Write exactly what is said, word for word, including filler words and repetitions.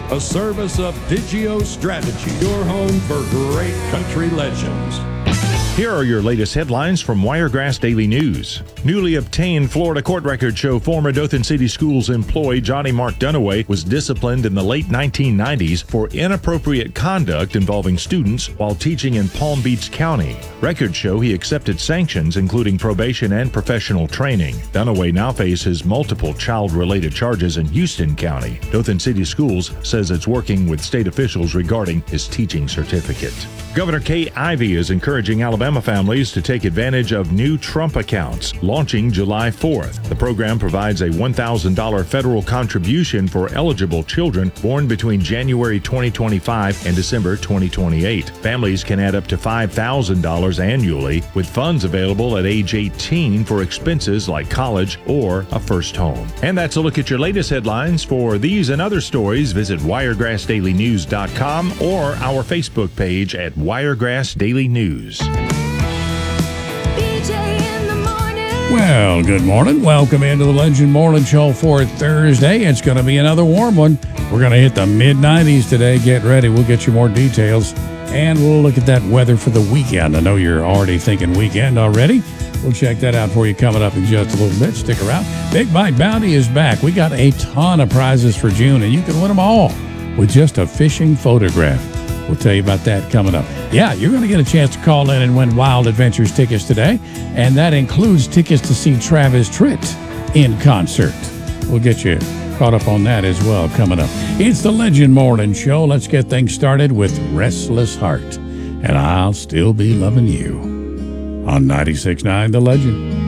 a service of Digio Strategy, your home for great country legends. Here are your latest headlines from Wiregrass Daily News. Newly obtained Florida court records show former Dothan City Schools employee Johnny Mark Dunaway was disciplined in the late nineteen nineties for inappropriate conduct involving students while teaching in Palm Beach County. Records show he accepted sanctions, including probation and professional training. Dunaway now faces multiple child-related charges in Houston County. Dothan City Schools says it's working with state officials regarding his teaching certificate. Governor Kay Ivey is encouraging Alabama families to take advantage of new Trump accounts, launching July fourth. The program provides a one thousand dollars federal contribution for eligible children born between January twenty twenty-five and December twenty twenty-eight. Families can add up to five thousand dollars annually, with funds available at age eighteen for expenses like college or a first home. And that's a look at your latest headlines. For these and other stories, visit wiregrass daily news dot com or our Facebook page at Wiregrass Daily News. Well, good morning. Welcome into the Legend Morning Show for Thursday. It's going to be another warm one. We're going to hit the mid nineties today. Get ready. We'll get you more details, and we'll look at that weather for the weekend. I know you're already thinking weekend already. We'll check that out for you coming up in just a little bit. Stick around. Big Bite Bounty is back. We got a ton of prizes for June, and you can win them all with just a fishing photograph. We'll tell you about that coming up. Yeah, you're going to get a chance to call in and win Wild Adventures tickets today, and that includes tickets to see Travis Tritt in concert. We'll get you caught up on that as well coming up. It's the Legend Morning Show. Let's get things started with Restless Heart, and I'll Still Be Loving You on ninety-six point nine The Legend.